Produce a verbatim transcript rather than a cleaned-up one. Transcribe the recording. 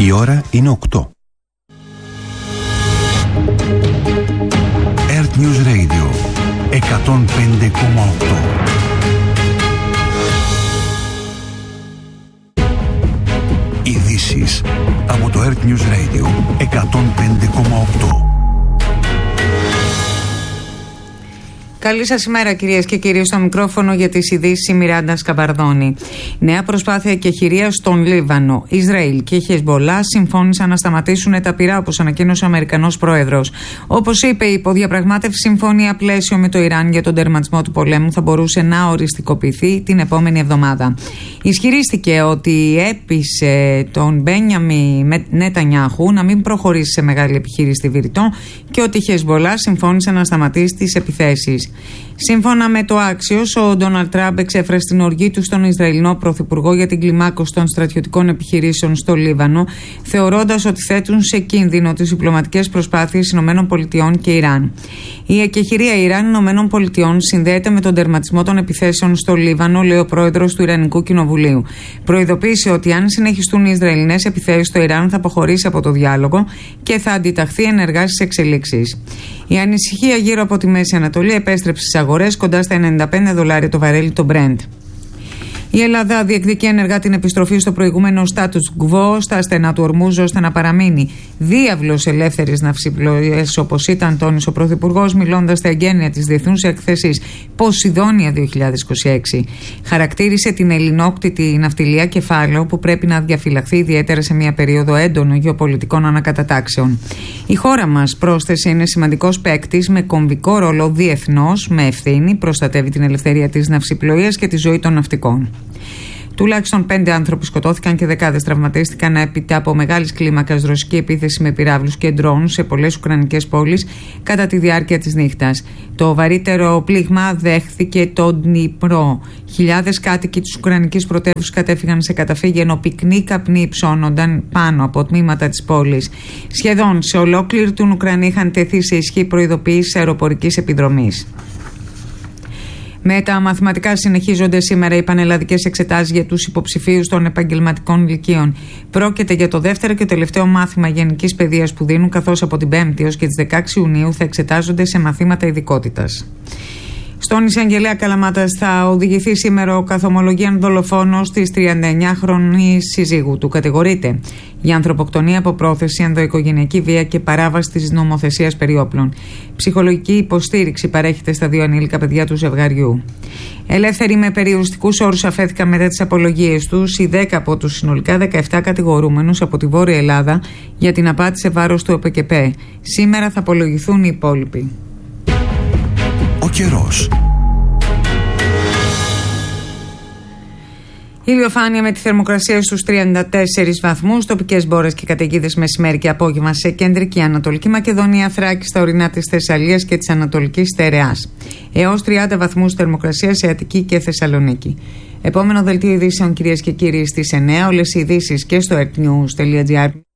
Η ώρα είναι οκτώ. Earth News Radio εκατόν πέντε κόμμα οκτώ. Ειδήσεις από το Earth News Radio εκατόν πέντε κόμμα οκτώ. Καλή σας ημέρα, κυρίες και κύριοι. Στο μικρόφωνο για τις ειδήσεις η Μιράντα Σκαμπαρδόνη. Νέα προσπάθεια εκεχηρίας στον Λίβανο. Ισραήλ και Χεσμολάχ συμφώνησαν να σταματήσουν τα πυρά, όπως ανακοίνωσε ο Αμερικανός πρόεδρος. Όπως είπε, η υποδιαπραγμάτευση συμφωνία πλαίσιο με το Ιράν για τον τερματισμό του πολέμου θα μπορούσε να οριστικοποιηθεί την επόμενη εβδομάδα. Ισχυρίστηκε ότι έπεισε τον Μπένιαμι Νετανιάχου να μην προχωρήσει σε μεγάλη επιχείρηση στη Βηρητό και ότι η Χεσμολάχ συμφώνησε να σταματήσει τις επιθέσεις. Σύμφωνα με το Axios, ο Ντόναλντ Τραμπ εξέφρασε την οργή του στον Ισραηλινό Πρωθυπουργό για την κλιμάκωση των στρατιωτικών επιχειρήσεων στο Λίβανο, θεωρώντας ότι θέτουν σε κίνδυνο τις διπλωματικές προσπάθειες ΗΠΑ και Ιράν. Η εκεχηρία Ιράν-ΗΠΑ συνδέεται με τον τερματισμό των επιθέσεων στο Λίβανο, λέει ο πρόεδρος του Ιρανικού Κοινοβουλίου. Προειδοποίησε ότι αν συνεχιστούν οι Ισραηλινές επιθέσεις στο Ιράν, θα αποχωρήσει από το διάλογο και θα αντιταχθεί ενεργά στις εξελίξεις. Η ανησυχία γύρω από τη Μέση Ανατολή επέστρεψε στις αγορές κοντά στα ενενήντα πέντε δολάρια το βαρέλι το Brent. Η Ελλάδα διεκδικεί ενεργά την επιστροφή στο προηγούμενο status quo στα στενά του Ορμούζ, ώστε να παραμείνει διάβλος ελεύθερης ναυσιπλοείας, όπως ήταν τόνισε ο Πρωθυπουργός, μιλώντας στα εγγένεια της Διεθνούς Έκθεσης Ποσειδόνια δύο χιλιάδες είκοσι έξι. Χαρακτήρισε την ελληνόκτητη ναυτιλία κεφάλαιο που πρέπει να διαφυλαχθεί ιδιαίτερα σε μια περίοδο έντονων γεωπολιτικών ανακατατάξεων. Η χώρα μας, πρόσθεσε, είναι σημαντικός παίκτης με κομβικό ρόλο διεθνώς, με ευθύνη, προστατεύει την ελευθερία της ναυσιπλοείας και τη ζωή των ναυτικών. Τουλάχιστον πέντε άνθρωποι σκοτώθηκαν και δεκάδες τραυματίστηκαν έπειτα από μεγάλης κλίμακας ρωσική επίθεση με πυράβλους και ντρόουν σε πολλές ουκρανικές πόλεις κατά τη διάρκεια της νύχτας. Το βαρύτερο πλήγμα δέχθηκε τον Ντνιπρό. Χιλιάδες κάτοικοι της ουκρανικής πρωτεύουσας κατέφυγαν σε καταφύγη, ενώ πυκνοί καπνοί υψώνονταν πάνω από τμήματα της πόλης. Σχεδόν σε ολόκληρη την Ουκρανία είχαν τεθεί σε ισχύ προειδοποιήσεις αεροπορικής επιδρομής. Με τα μαθηματικά συνεχίζονται σήμερα οι πανελλαδικές εξετάσεις για τους υποψηφίους των επαγγελματικών λυκείων. Πρόκειται για το δεύτερο και τελευταίο μάθημα γενικής παιδείας που δίνουν, καθώς από την πέμπτη έως και τις δεκαέξι Ιουνίου θα εξετάζονται σε μαθήματα ειδικότητας. Στον Εισαγγελέα Καλαμάτας θα οδηγηθεί σήμερα ο καθομολογίαν δολοφόνος της τριανταεννιάχρονης συζύγου του. Κατηγορείται για ανθρωποκτονία από πρόθεση, ενδοοικογενειακή βία και παράβαση της νομοθεσίας περί όπλων. Ψυχολογική υποστήριξη παρέχεται στα δύο ανήλικα παιδιά του ζευγαριού. Ελεύθεροι με περιοριστικούς όρους αφέθηκαν μετά τις απολογίες τους οι δέκα από τους συνολικά δεκαεπτά κατηγορούμενους από τη Βόρεια Ελλάδα για την απάτη σε βάρος του ΟΠΕΚΕΠΕ. Σήμερα θα απολογηθούν οι υπόλοιποι. Ο καιρός. Ηλιοφάνεια με τη θερμοκρασία στους τριάντα τέσσερις βαθμούς, τοπικές μπόρες και καταιγίδες μεσημέρι και απόγευμα σε κεντρική Ανατολική Μακεδονία, Θράκη, στα ορεινά της Θεσσαλίας και της Ανατολικής Στερεάς. Έως τριάντα βαθμούς θερμοκρασία σε Αττική και Θεσσαλονίκη. Επόμενο δελτίο ειδήσεων, κυρίες και κύριοι, στις εννιά. Όλες οι ειδήσεις και στο earthnews.gr.